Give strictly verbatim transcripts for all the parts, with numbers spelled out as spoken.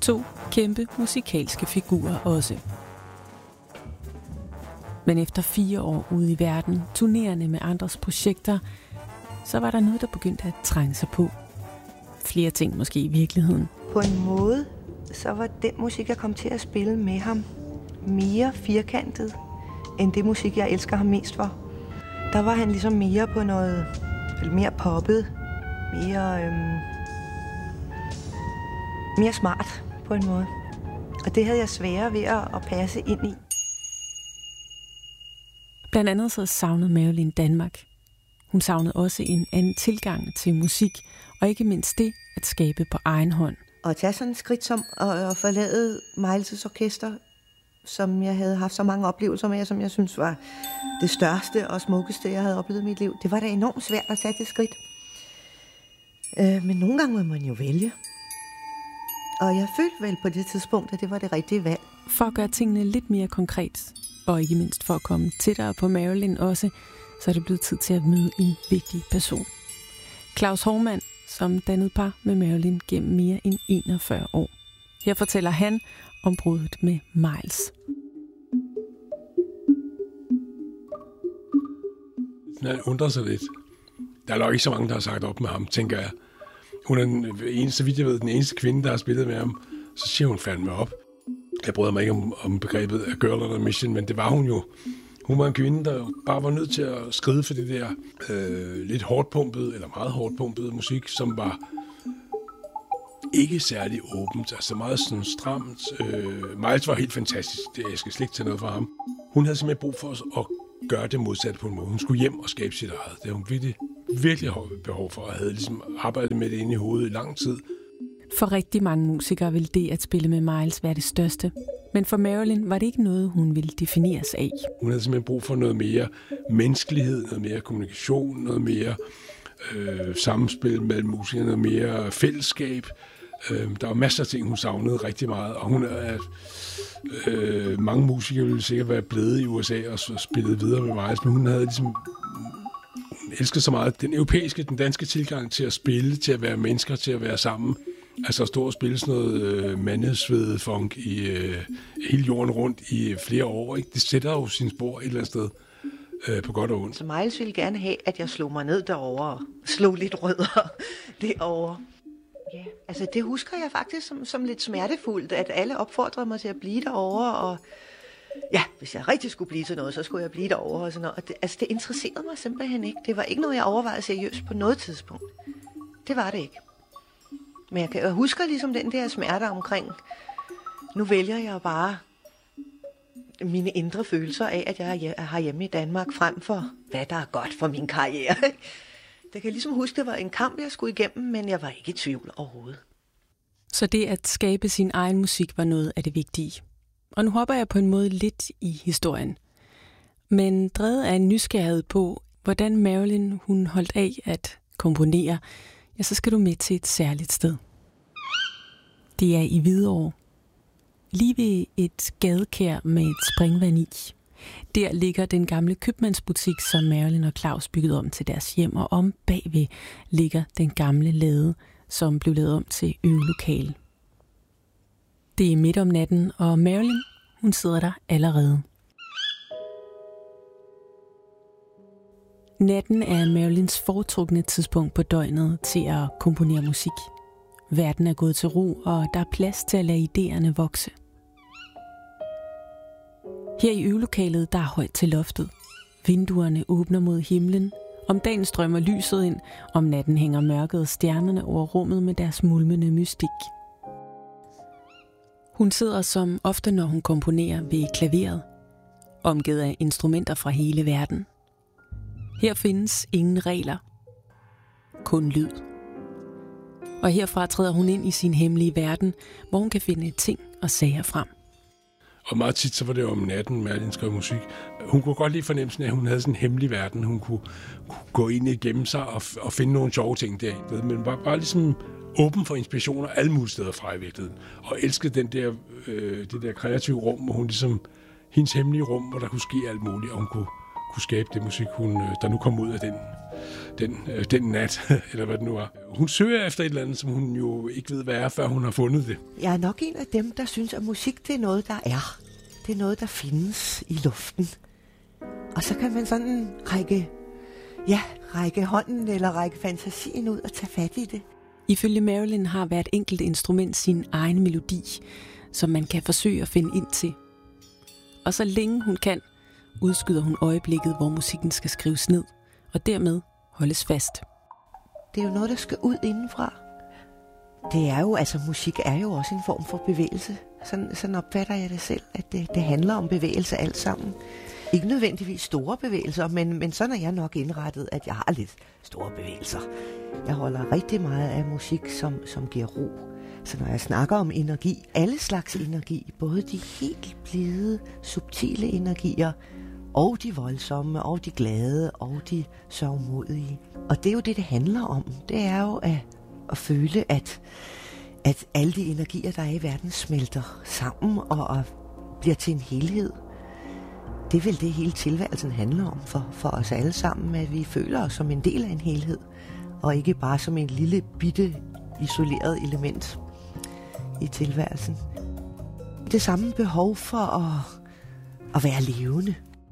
To kæmpe musikalske figurer også. Men efter fire år ude i verden, turnerende med andres projekter, så var der noget, der begyndte at trænge sig på. Flere ting måske i virkeligheden. På en måde, så var den musik, jeg kom til at spille med ham, mere firkantet, end det musik, jeg elsker ham mest for. Der var han ligesom mere på noget, mere poppet, mere, øhm, mere smart på en måde. Og det havde jeg sværere ved at passe ind i. Blandt andet så savnede Marilyn Danmark. Hun savnede også en anden tilgang til musik, og ikke mindst det at skabe på egen hånd. Og at tage sådan et skridt som at forlade Miles' orkester, som jeg havde haft så mange oplevelser med, som jeg synes var det største og smukkeste, jeg havde oplevet i mit liv. Det var da enormt svært at tage det skridt. Øh, men nogle gange må man jo vælge. Og jeg følte vel på det tidspunkt, at det var det rigtige valg. For at gøre tingene lidt mere konkret, og ikke mindst for at komme tættere på Marilyn også, så er det blevet tid til at møde en vigtig person. Claus Hormann, som dannede par med Marilyn gennem mere end enogfyrre år. Her fortæller han om bruddet med Miles. Han undrer sig lidt. Der er nok ikke så mange, der har sagt op med ham, tænker jeg. Hun er den eneste, så vidt jeg ved, den eneste kvinde, der har spillet med ham. Så siger hun fandme op. Jeg bryder mig ikke om, om begrebet af girl on a mission, men det var hun jo. Hun var en kvinde, der bare var nødt til at skride for det der øh, lidt hårdt pumpede, eller meget hårdt pumpede musik, som var ikke særlig åbent, altså meget sådan stramt. Øh, Miles var helt fantastisk, det, jeg skal slet ikke tage noget fra ham. Hun havde simpelthen brug for at gøre det modsatte på en måde. Hun skulle hjem og skabe sit eget. Det var hun virkelig, virkelig behov for, og havde ligesom arbejdet med det inde i hovedet i lang tid. For rigtig mange musikere ville det at spille med Miles være det største. Men for Marilyn var det ikke noget, hun ville defineres af. Hun havde simpelthen brug for noget mere menneskelighed, noget mere kommunikation, noget mere øh, samspil mellem musikerne, noget mere fællesskab. Øh, der var masser af ting, hun savnede rigtig meget, og hun er... Øh, mange musikere ville sikkert være blevet i U S A og spillet videre med Miles, men hun havde ligesom... Hun elskede så meget den europæiske, den danske tilgang til at spille, til at være mennesker, til at være sammen. Altså at stå og spille sådan noget øh, mandesvedefunk i øh, hele jorden rundt i flere år. Ikke? Det sætter jo sin spor et eller andet sted øh, på godt og ondt. Så Miles ville gerne have, at jeg slog mig ned derovre og slog lidt rødder derovre. Ja, altså det husker jeg faktisk som, som lidt smertefuldt, at alle opfordrede mig til at blive derovre, og ja, hvis jeg rigtig skulle blive til noget, så skulle jeg blive derovre og sådan noget. Og det, altså det interesserede mig simpelthen ikke. Det var ikke noget, jeg overvejede seriøst på noget tidspunkt. Det var det ikke. Men jeg, kan, jeg husker ligesom den der smerte omkring, nu vælger jeg bare mine indre følelser af, at jeg er hjemme i Danmark, frem for hvad der er godt for min karriere. Jeg kan ligesom huske, det var en kamp, jeg skulle igennem, men jeg var ikke i tvivl overhovedet. Så det at skabe sin egen musik var noget af det vigtige. Og nu hopper jeg på en måde lidt i historien. Men drevet af en nysgerrighed på, hvordan Marilyn hun holdt af at komponere, ja, så skal du med til et særligt sted. Det er i Hvidovre. Lige ved et gadekær med et springvand i. Der ligger den gamle købmandsbutik, som Marilyn og Claus byggede om til deres hjem, og om bagved ligger den gamle lade, som blev lavet om til øvelokale. Det er midt om natten, og Marilyn, hun sidder der allerede. Natten er Marilyns foretrukne tidspunkt på døgnet til at komponere musik. Verden er gået til ro, og der er plads til at lade idéerne vokse. Her i øvelokalet, der er højt til loftet. Vinduerne åbner mod himlen. Om dagen strømmer lyset ind. Om natten hænger mørket stjernerne over rummet med deres mulmende mystik. Hun sidder som ofte, når hun komponerer ved klaveret. Omgivet af instrumenter fra hele verden. Her findes ingen regler. Kun lyd. Og herfra træder hun ind i sin hemmelige verden, hvor hun kan finde ting og sager frem. Og meget tit så var det om natten, Marilyn skrev musik. Hun kunne godt lide fornemmelsen af, at hun havde sådan en hemmelig verden. Hun kunne, kunne gå ind og gemme sig og, og finde nogle sjove ting der. Men var bare ligesom åben for inspirationer alle mulige steder fra i virkeligheden. Og elskede den der, øh, det der kreative rum, hvor hun ligesom, hendes hemmelige rum, hvor der kunne ske alt muligt, og hun kunne, kunne skabe det musik, hun, der nu kom ud af den den, øh, den nat, eller hvad det nu er. Hun søger efter et eller andet, som hun jo ikke ved, hvad er, før hun har fundet det. Jeg er nok en af dem, der synes, at musik, det er noget, der er. Det er noget, der findes i luften. Og så kan man sådan række, ja, række hånden eller række fantasien ud og tage fat i det. Ifølge Marilyn har hvert enkelt instrument sin egen melodi, som man kan forsøge at finde ind til. Og så længe hun kan, udskyder hun øjeblikket, hvor musikken skal skrives ned, og dermed holdes fast. Det er jo noget, der skal ud indenfra. Det er jo, altså musik er jo også en form for bevægelse. Sådan, sådan opfatter jeg det selv, at det, det handler om bevægelse alt sammen. Ikke nødvendigvis store bevægelser, men, men sådan er jeg nok indrettet, at jeg har lidt store bevægelser. Jeg holder rigtig meget af musik, som, som giver ro. Så når jeg snakker om energi, alle slags energi, både de helt blide, subtile energier, og de voldsomme, og de glade, og de sørgmodige. Og det er jo det, det handler om. Det er jo at, at føle, at, at alle de energier, der er i verden, smelter sammen og, og bliver til en helhed. Det er vel det, hele tilværelsen handler om for, for os alle sammen, at vi føler os som en del af en helhed, og ikke bare som en lille, bitte, isoleret element i tilværelsen. Det samme behov for at, at være levende.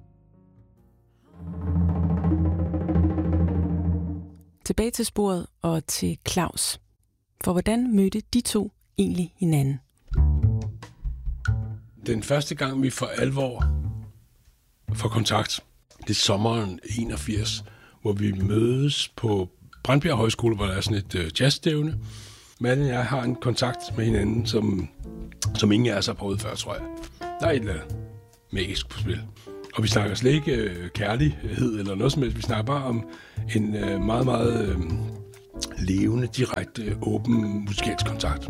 Tilbage til sporet og til Claus. For hvordan mødte de to egentlig hinanden? Den første gang, vi for alvor får kontakt, det er sommeren enogfirs, hvor vi mødes på Brandbjerg Højskole, hvor der er sådan et uh, jazzstævne. Marilyn og jeg har en kontakt med hinanden, som, som ingen af os har prøvet før, tror jeg. Der er et eller andet magisk på spil. Og vi snakker slet ikke øh, kærlighed eller noget som helst. Vi snakker bare om en øh, meget, meget øh, levende, direkte, åben musikalsk kontakt.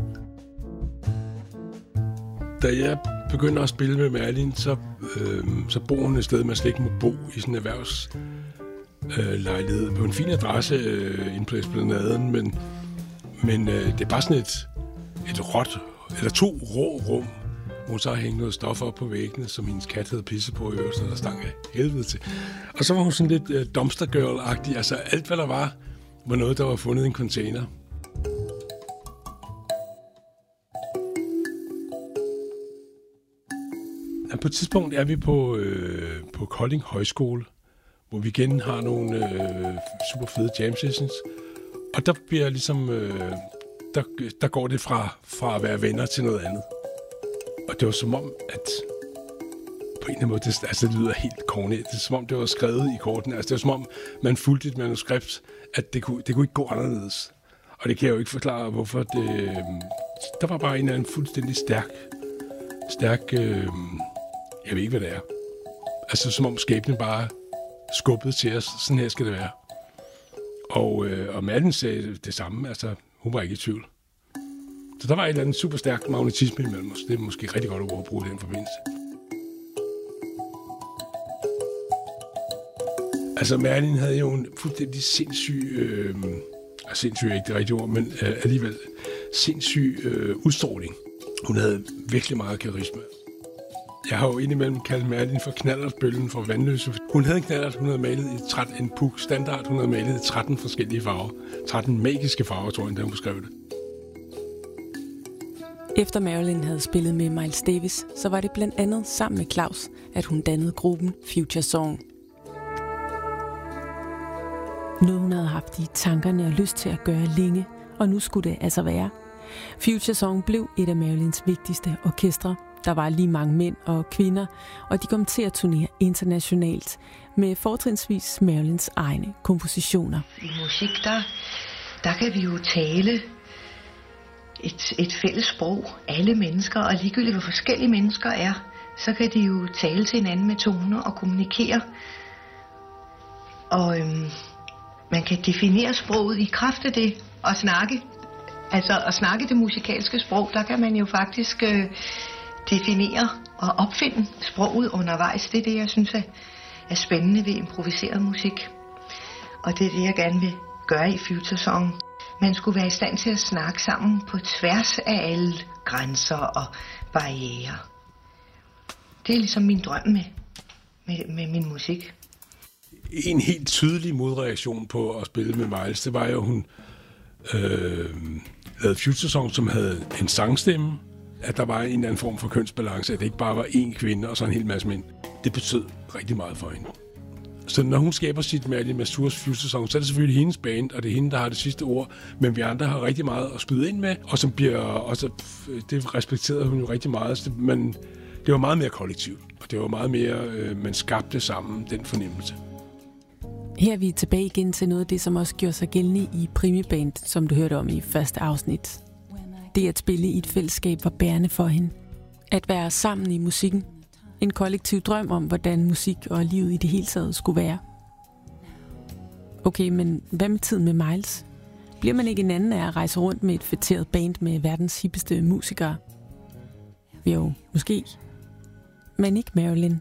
Da jeg begynder at spille med Marilyn, så, øh, så bor hun et sted, man slet ikke må bo i sådan en erhvervslejlighed øh, på en fin adresse øh, inde på Esplanaden, men, men øh, det er bare sådan et, et råt, eller to rå rum, hun så har hængt noget stof op på væggene, som hendes kat havde pisset på i øvrigt, der stank af helvede til. Og så var hun sådan lidt uh, dumpster girl-agtig. Altså alt, hvad der var, var noget, der var fundet i en container. Ja, på et tidspunkt er vi på, øh, på Kolding Højskole, hvor vi igen har nogle øh, super fede jam sessions. Og der bliver ligesom, øh, der, der går det fra, fra at være venner til noget andet. Og det var som om, at på en eller anden måde, det, altså det lyder helt corny, det er som om, det var skrevet i kortene. Altså det var som om, man fulgte et manuskript, at det kunne, det kunne ikke gå anderledes. Og det kan jeg jo ikke forklare, hvorfor det... Der var bare en eller anden fuldstændig stærk, stærk... Øh, jeg ved ikke, hvad det er. Altså som om skæbnen bare skubbede til os. Sådan her skal det være. Og, øh, og Marilyn sagde det samme. Altså, hun var ikke i tvivl. Så der var et eller andet super stærk magnetisme imellem os. Det er måske rigtig godt at bruge i den forbindelse. Altså, Marilyn havde jo en fuldstændig sindssyg... Øh, sindssyg er ikke det rigtige ord, men øh, alligevel sindssyg øh, udstråling. Hun havde virkelig meget karisma. Jeg har jo indimellem kaldt Marilyn for knallertbølgen for Vandløse. Hun havde en knallert, hun havde malet i tretten, en puk standard, hun havde malet i tretten forskellige farver. tretten magiske farver, tror jeg, da hun beskrev det. Efter Marilyn havde spillet med Miles Davis, så var det blandt andet sammen med Claus, at hun dannede gruppen Future Song. Noget hun havde haft i tankerne og lyst til at gøre længe, og nu skulle det altså være. Future Song blev et af Marilyns vigtigste orkestre. Der var lige mange mænd og kvinder, og de kom til at turnere internationalt med fortrinsvis Marilyns egne kompositioner. I musik, der, der kan vi jo tale et, et fælles sprog, alle mennesker, og ligegyldigt hvor forskellige mennesker er, så kan de jo tale til hinanden med toner og kommunikere. Og øhm, man kan definere sproget i kraft af det og snakke. Altså at snakke det musikalske sprog, der kan man jo faktisk øh, definere og opfinde sproget undervejs. Det er det, jeg synes er, er spændende ved improviseret musik. Og det er det, jeg gerne vil gøre i Future Song. Man skulle være i stand til at snakke sammen på tværs af alle grænser og barrierer. Det er ligesom min drøm med, med, med min musik. En helt tydelig modreaktion på at spille med Miles, det var jo, at hun øh, lavede Future Song, som havde en sangstemme, at der var en eller anden form for kønsbalance, at det ikke bare var én kvinde og så en hel masse mænd. Det betød rigtig meget for hende. Så når hun skaber sit Marilyn Masurs Future Song, så er det selvfølgelig hendes band, og det er hende, der har det sidste ord, men vi andre har rigtig meget at spyde ind med, og som bliver også, det respekterede hun jo rigtig meget. Så det, man, det var meget mere kollektivt, og det var meget mere, øh, man skabte sammen den fornemmelse. Her er vi tilbage igen til noget af det, som også gjorde sig gældende i Primi Band, som du hørte om i første afsnit. Det at spille i et fællesskab var bærende for hende. At være sammen i musikken. En kollektiv drøm om, hvordan musik og livet i det hele taget skulle være. Okay, men hvad med tiden med Miles? Bliver man ikke en anden af at rejse rundt med et fætteret band med verdens hippeste musikere? Jo, måske. Men ikke Marilyn.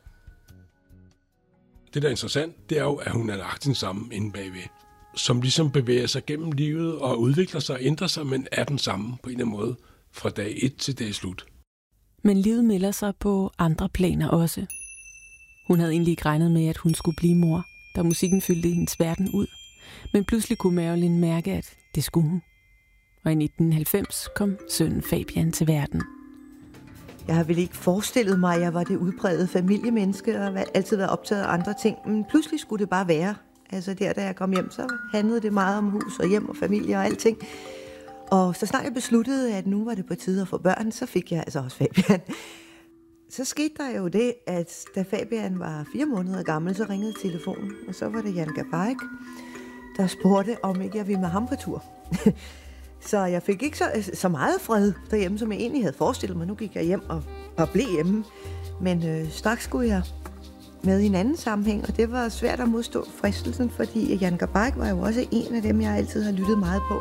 Det, der er interessant, det er jo, at hun er lagt den samme inde bagved. Som ligesom bevæger sig gennem livet og udvikler sig og ændrer sig, men er den samme på en eller anden måde fra dag et til dag slut. Men livet melder sig på andre planer også. Hun havde egentlig ikke regnet med, at hun skulle blive mor, da musikken fyldte hendes verden ud. Men pludselig kunne Marilyn mærke, at det skulle hun. Og i nitten halvfems kom sønnen Fabian til verden. Jeg har vel ikke forestillet mig, at jeg var det udbredte familiemenneske og altid været optaget af andre ting. Men pludselig skulle det bare være. Altså der, da jeg kom hjem, så handlede det meget om hus og hjem og familie og alting. Og så snart jeg besluttede, at nu var det på tide at få børn, så fik jeg altså også Fabian. Så skete der jo det, at da Fabian var fire måneder gammel, så ringede telefonen. Og så var det Jan Garbarek, der spurgte, om ikke jeg ville med ham på tur. Så jeg fik ikke så, så meget fred derhjemme, som jeg egentlig havde forestillet mig. Nu gik jeg hjem og, og blev hjemme. Men øh, straks skulle jeg med i en anden sammenhæng, og det var svært at modstå fristelsen, fordi Jan Garbarek var jo også en af dem, jeg altid har lyttet meget på.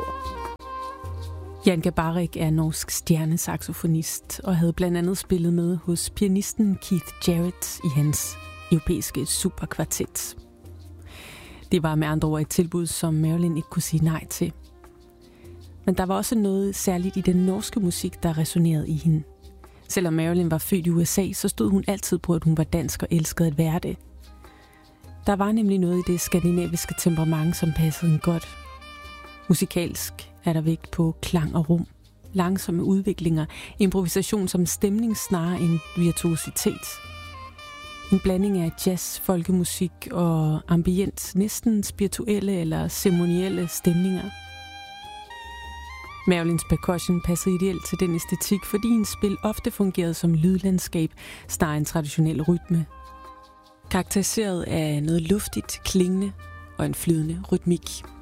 Jan Garbarek er norsk stjernesaxofonist og havde blandt andet spillet med hos pianisten Keith Jarrett i hans europæiske superkvartet. Det var med andre ord et tilbud, som Marilyn ikke kunne sige nej til. Men der var også noget særligt i den norske musik, der resonerede i hende. Selvom Marilyn var født i U S A, så stod hun altid på, at hun var dansk og elskede at være det. Der var nemlig noget i det skandinaviske temperament, som passede hende godt. Musikalsk er der vægt på klang og rum, langsomme udviklinger, improvisation som stemning snarere end virtuositet. En blanding af jazz, folkemusik og ambient, næsten spirituelle eller ceremonielle stemninger. Marilyns percussion passede ideelt til den æstetik, fordi hendes spil ofte fungerede som lydlandskab, snarere en traditionel rytme. Karakteriseret af noget luftigt, klingende og en flydende rytmik.